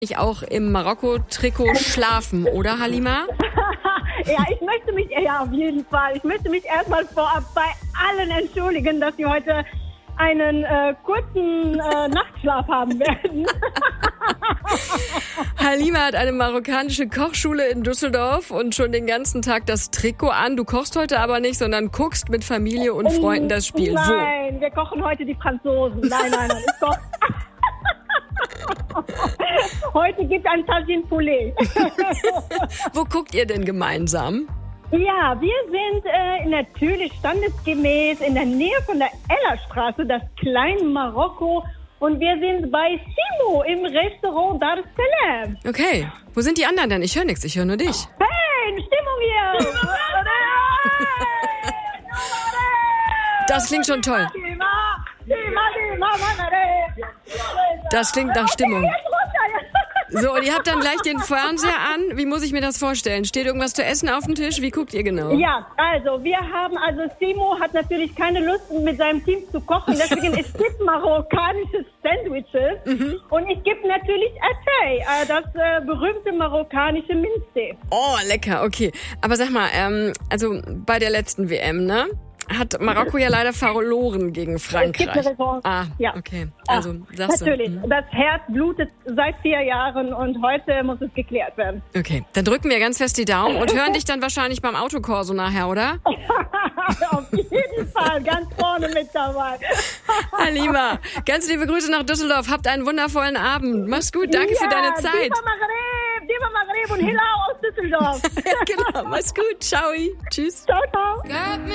Ich auch im Marokko-Trikot schlafen, oder Halima? Ja, auf jeden Fall. Ich möchte mich erstmal vorab bei allen entschuldigen, dass Sie heute einen kurzen Nachtschlaf haben werden. Halima hat eine marokkanische Kochschule in Düsseldorf und schon den ganzen Tag das Trikot an. Du kochst heute aber nicht, sondern guckst mit Familie und Freunden das Spiel. Nein, wir kochen heute die Franzosen. Nein, ich koche. Heute gibt es ein Tagine Poulet. Wo guckt ihr denn gemeinsam? Ja, wir sind natürlich standesgemäß in der Nähe von der Ellerstraße, das kleine Marokko. Und wir sind bei Simo im Restaurant Dar es Salaam. Okay, wo sind die anderen denn? Ich höre nichts, ich höre nur dich. Hey, Stimmung hier! Das klingt schon toll. Das klingt nach Stimmung. So, und ihr habt dann gleich den Fernseher an. Wie muss ich mir das vorstellen? Steht irgendwas zu essen auf dem Tisch? Wie guckt ihr genau? Ja, Simo hat natürlich keine Lust, mit seinem Team zu kochen. Deswegen es gibt marokkanische Sandwiches. Und ich gebe natürlich Atay, das berühmte marokkanische Minztee. Oh, lecker, okay. Aber sag mal, also bei der letzten WM, ne? Hat Marokko ja leider verloren gegen Frankreich. Es gibt eine Revanche. Ja. Okay. Also, sagst natürlich. du. Das Herz blutet seit 4 Jahren und heute muss es geklärt werden. Okay, dann drücken wir ganz fest die Daumen und hören dich dann wahrscheinlich beim Autokorso nachher, oder? Auf jeden Fall, ganz vorne mit dabei. Halima, ganz liebe Grüße nach Düsseldorf. Habt einen wundervollen Abend. Mach's gut, danke für deine Zeit. Diva Maghreb und Hilal aus Düsseldorf. Genau, mach's gut. Ciao. Tschüss. Ciao, ciao.